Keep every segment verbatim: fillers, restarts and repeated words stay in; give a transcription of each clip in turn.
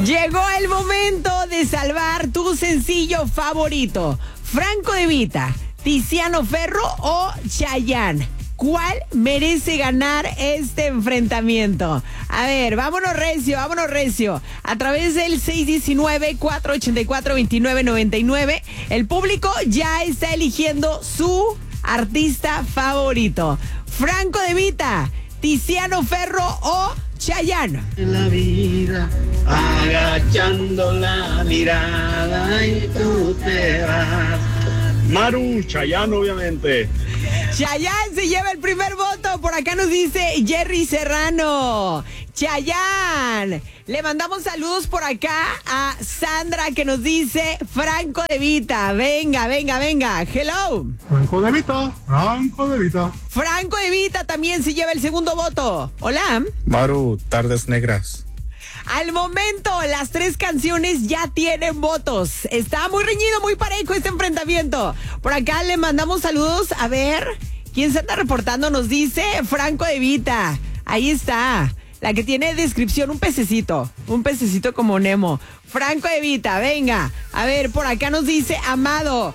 Llegó el momento de salvar tu sencillo favorito. Franco De Vita, Tiziano Ferro o Chayanne. ¿Cuál merece ganar este enfrentamiento? A ver, vámonos recio, vámonos recio. A través del seis uno nueve, cuatro ocho cuatro, dos nueve nueve nueve, el público ya está eligiendo su artista favorito. Franco De Vita, Tiziano Ferro o Chayanne. En la vida, agachando la mirada y tú te vas. Maru, Chayanne, obviamente. Chayanne se lleva el primer voto. Por acá nos dice Jerry Serrano. Chayanne. Le mandamos saludos por acá a Sandra que nos dice Franco De Vita. Venga, venga, venga. Hello. Franco De Vita, Franco De Vita. Franco De Vita también se lleva el segundo voto. Hola. Maru, Tardes Negras. Al momento, las tres canciones ya tienen votos. Está muy reñido, muy parejo este enfrentamiento. Por acá le mandamos saludos. A ver, ¿quién se anda reportando? Nos dice Franco De Vita. Ahí está. La que tiene descripción, un pececito. Un pececito como Nemo. Franco De Vita, venga. A ver, por acá nos dice Amado.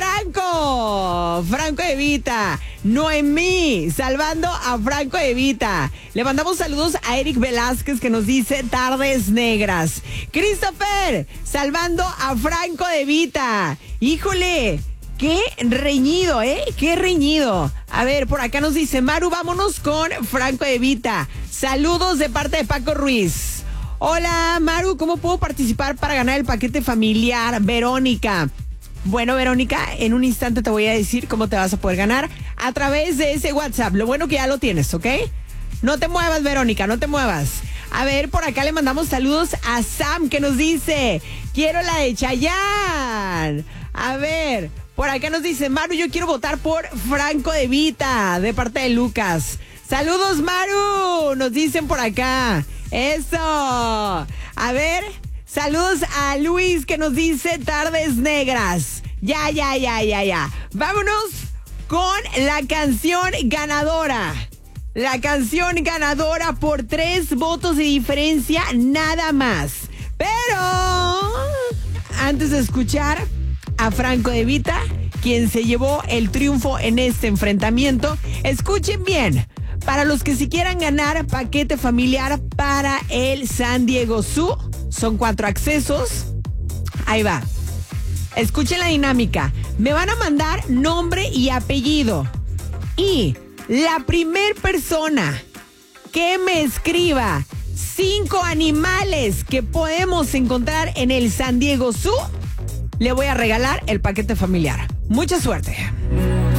Franco, Franco De Vita. Noemí, salvando a Franco De Vita. Le mandamos saludos a Eric Velázquez que nos dice Tardes Negras. Christopher, salvando a Franco De Vita. Híjole, qué reñido, ¿eh? Qué reñido. A ver, por acá nos dice Maru, vámonos con Franco De Vita. Saludos de parte de Paco Ruiz. Hola, Maru, ¿cómo puedo participar para ganar el paquete familiar? Verónica. Bueno, Verónica, en un instante te voy a decir cómo te vas a poder ganar a través de ese WhatsApp. Lo bueno que ya lo tienes, ¿ok? No te muevas, Verónica, no te muevas. A ver, por acá le mandamos saludos a Sam que nos dice, quiero la de Chayanne. A ver, por acá nos dice, Maru, yo quiero votar por Franco De Vita, de parte de Lucas. Saludos, Maru, nos dicen por acá. Eso. A ver... Saludos a Luis que nos dice Tardes Negras. Ya, ya, ya, ya, ya. Vámonos con la canción ganadora. La canción ganadora por tres votos de diferencia nada más. Pero antes de escuchar a Franco De Vita, quien se llevó el triunfo en este enfrentamiento, escuchen bien. Para los que si quieran ganar paquete familiar para el San Diego Zoo, son cuatro accesos. Ahí va. Escuchen la dinámica. Me van a mandar nombre y apellido. Y la primer persona que me escriba cinco animales que podemos encontrar en el San Diego Zoo, le voy a regalar el paquete familiar. Mucha suerte.